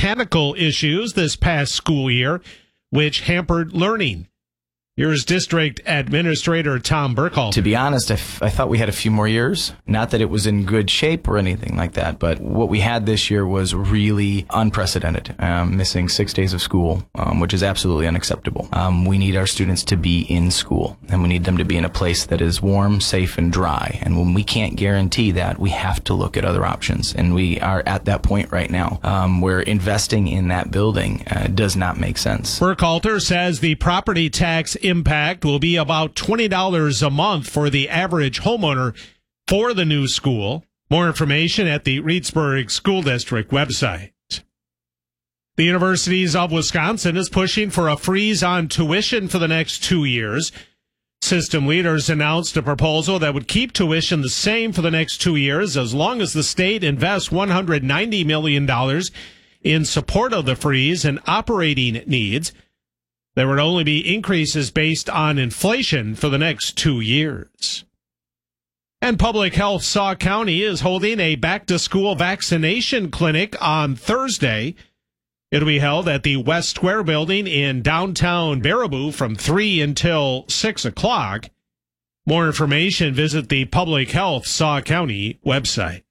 mechanical issues this past school year, which hampered learning. Here's District Administrator Tom Burkhalter. To be honest, I thought we had a few more years. Not that it was in good shape or anything like that, but what we had this year was really unprecedented. Missing 6 days of school, which is absolutely unacceptable. We need our students to be in school, and we need them to be in a place that is warm, safe, and dry. And when we can't guarantee that, we have to look at other options. And we are at that point right now where investing in that building does not make sense. Burkhalter says the property tax impact will be about $20 a month for the average homeowner for the new school. More information at the Reedsburg School District website. The University of Wisconsin is pushing for a freeze on tuition for the next 2 years. System leaders announced a proposal that would keep tuition the same for the next 2 years as long as the state invests $190 million in support of the freeze and operating needs. There would only be increases based on inflation for the next 2 years. And Public Health Sauk County is holding a back-to-school vaccination clinic on Thursday. It'll be held at the West Square building in downtown Baraboo from 3 until 6 o'clock. More information, visit the Public Health Sauk County website.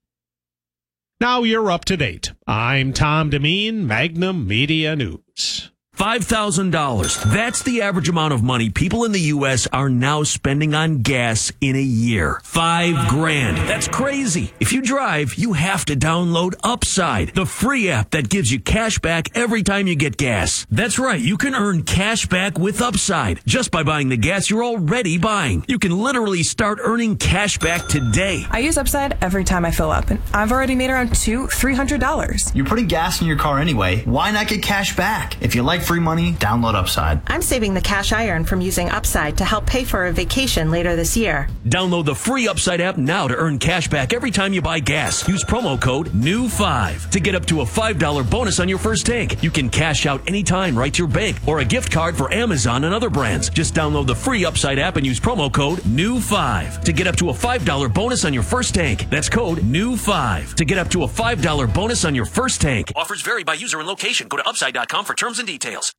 Now you're up to date. I'm Tom Demeen, Magnum Media News. $5,000. That's the average amount of money people in the U.S. are now spending on gas in a year. $5,000. That's crazy. If you drive, you have to download Upside, the free app that gives you cash back every time you get gas. That's right. You can earn cash back with Upside just by buying the gas you're already buying. You can literally start earning cash back today. I use Upside every time I fill up, and I've already made around $300. You're putting gas in your car anyway. Why not get cash back? If you like free money, download Upside. I'm saving the cash I earn from using Upside to help pay for a vacation later this year. Download the free Upside app now to earn cash back every time you buy gas. Use promo code NEW5 to get up to a $5 bonus on your first tank. You can cash out anytime right to your bank or a gift card for Amazon and other brands. Just download the free Upside app and use promo code NEW5 to get up to a $5 bonus on your first tank. That's code NEW5 to get up to a $5 bonus on your first tank. Offers vary by user and location. Go to Upside.com for terms and details.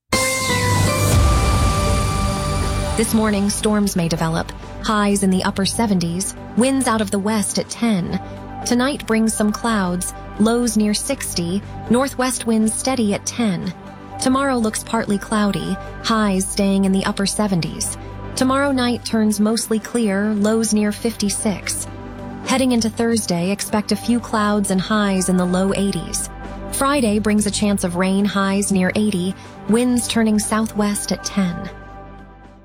This morning, storms may develop. Highs in the upper 70s, winds out of the west at 10. Tonight brings some clouds, lows near 60, northwest winds steady at 10. Tomorrow looks partly cloudy, highs staying in the upper 70s. Tomorrow night turns mostly clear, lows near 56. Heading into Thursday, expect a few clouds and highs in the low 80s. Friday brings a chance of rain, highs near 80, winds turning southwest at 10.